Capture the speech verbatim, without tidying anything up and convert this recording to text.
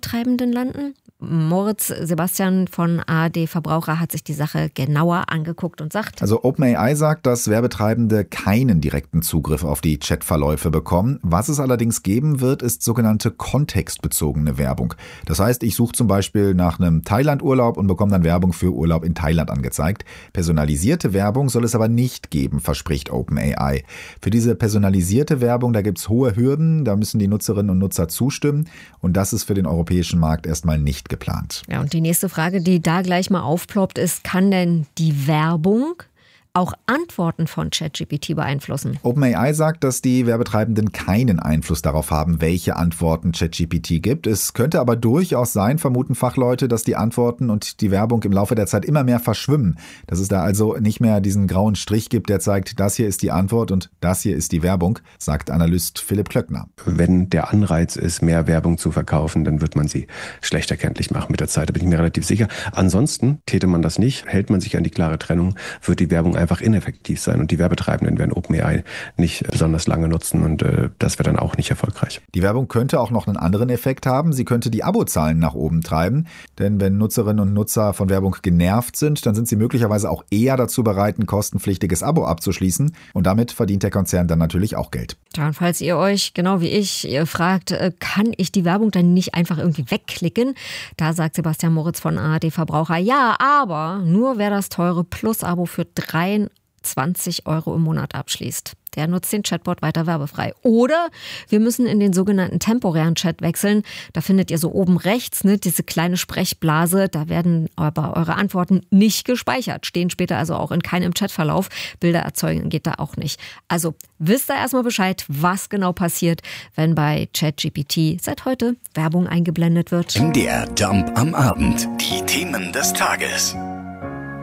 Werbetreibenden landen? Moritz Sebastian von A R D Verbraucher hat sich die Sache genauer angeguckt und sagt: Also OpenAI sagt, dass Werbetreibende keinen direkten Zugriff auf die Chatverläufe bekommen. Was es allerdings geben wird, ist sogenannte kontextbezogene Werbung. Das heißt, ich suche zum Beispiel nach einem Thailand-Urlaub und bekomme dann Werbung für Urlaub in Thailand angezeigt. Personalisierte Werbung soll es aber nicht geben, verspricht OpenAI. Für diese personalisierte Werbung, da gibt es hohe Hürden, da müssen die Nutzerinnen und Nutzer zustimmen und das ist für den europäischen Markt erstmal nicht geplant. Ja, und die nächste Frage, die da gleich mal aufploppt, ist, kann denn die Werbung auch Antworten von ChatGPT beeinflussen? OpenAI sagt, dass die Werbetreibenden keinen Einfluss darauf haben, welche Antworten ChatGPT gibt. Es könnte aber durchaus sein, vermuten Fachleute, dass die Antworten und die Werbung im Laufe der Zeit immer mehr verschwimmen. Dass es da also nicht mehr diesen grauen Strich gibt, der zeigt, das hier ist die Antwort und das hier ist die Werbung, sagt Analyst Philipp Klöckner. Wenn der Anreiz ist, mehr Werbung zu verkaufen, dann wird man sie schlecht erkenntlich machen mit der Zeit. Da bin ich mir relativ sicher. Ansonsten täte man das nicht, hält man sich an die klare Trennung, wird die Werbung einfach ineffektiv sein und die Werbetreibenden werden OpenAI nicht besonders lange nutzen und äh, das wäre dann auch nicht erfolgreich. Die Werbung könnte auch noch einen anderen Effekt haben. Sie könnte die Abozahlen nach oben treiben, denn wenn Nutzerinnen und Nutzer von Werbung genervt sind, dann sind sie möglicherweise auch eher dazu bereit, ein kostenpflichtiges Abo abzuschließen und damit verdient der Konzern dann natürlich auch Geld. Ja, und falls ihr euch, genau wie ich, ihr fragt, kann ich die Werbung dann nicht einfach irgendwie wegklicken? Da sagt Sebastian Moritz von A R D Verbraucher, ja, aber nur wer das teure Plus-Abo für dreiundzwanzig Euro im Monat abschließt. Der nutzt den Chatbot weiter werbefrei. Oder wir müssen in den sogenannten temporären Chat wechseln. Da findet ihr so oben rechts ne, diese kleine Sprechblase. Da werden aber eure Antworten nicht gespeichert. Stehen später also auch in keinem Chatverlauf. Bilder erzeugen geht da auch nicht. Also wisst ihr erstmal Bescheid, was genau passiert, wenn bei ChatGPT seit heute Werbung eingeblendet wird. M D R Jump am Abend. Die Themen des Tages.